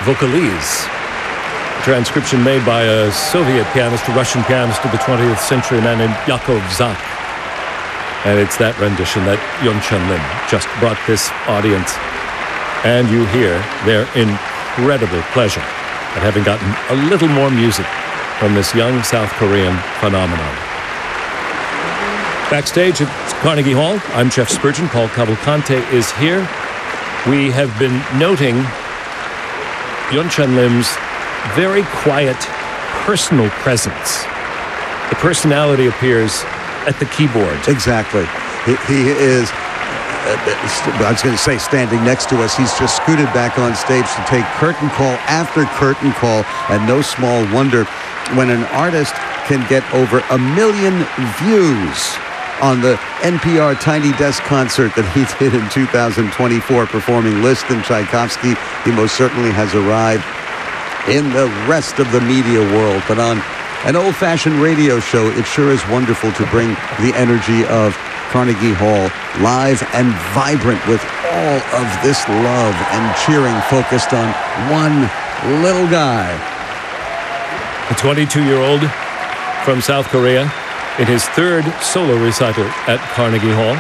Vocalize, a transcription made by a Soviet pianist, a Russian pianist of the 20th century, a man named Yakov Zak. And it's that rendition that Yonchun Lim just brought this audience. And you hear their incredible pleasure at having gotten a little more music from this young South Korean phenomenon. Backstage at Carnegie Hall, I'm Jeff Spurgeon. Paul Cavalcante is here. We have been noting Yonchun Lim's very quiet personal presence. The personality appears at the keyboard. Exactly. He is, I was going to say standing next to us, he's just scooted back on stage to take curtain call after curtain call, and no small wonder when an artist can get over 1 million views on the NPR Tiny Desk concert that he did in 2024 performing Liszt and Tchaikovsky. He most certainly has arrived in the rest of the media world, but on an old-fashioned radio show, it sure is wonderful to bring the energy of Carnegie Hall live and vibrant with all of this love and cheering focused on one little guy. A 22-year-old from South Korea in his third solo recital at Carnegie Hall.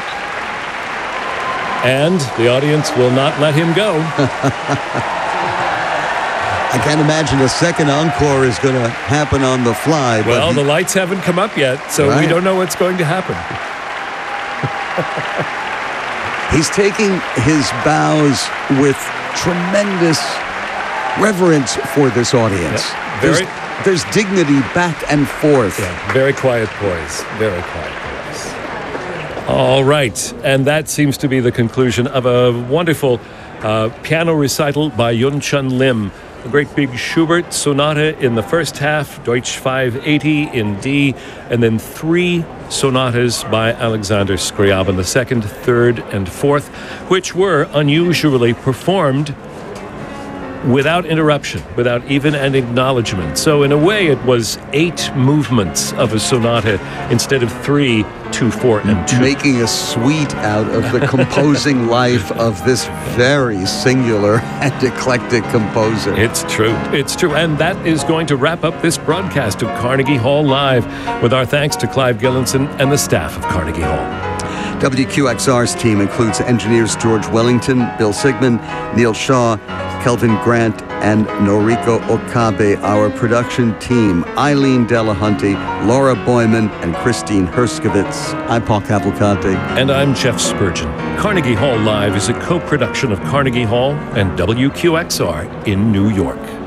And the audience will not let him go. I can't imagine a second encore is going to happen on the fly. Well, the lights haven't come up yet, so we don't know what's going to happen. He's taking his bows with tremendous reverence for this audience. Yeah, there's dignity back and forth. Yeah, very quiet poise. Very quiet poise. All right, and that seems to be the conclusion of a wonderful piano recital by Yonchun Lim. A great big Schubert sonata in the first half, Deutsch 580 in D, and then 3 sonatas by Alexander Scriabin, the second, third, and fourth, which were unusually performed without interruption, without even an acknowledgement. So in a way, it was 8 movements of a sonata instead of 3, 2, 4, and 2. Making a suite out of the composing life of this very singular and eclectic composer. It's true. It's true. And that is going to wrap up this broadcast of Carnegie Hall Live, with our thanks to Clive Gillinson and the staff of Carnegie Hall. WQXR's team includes engineers George Wellington, Bill Sigmund, Neil Shaw, Kelvin Grant, and Noriko Okabe. Our production team, Eileen Delahunty, Laura Boyman, and Christine Herskovitz. I'm Paul Cavalcante. And I'm Jeff Spurgeon. Carnegie Hall Live is a co-production of Carnegie Hall and WQXR in New York.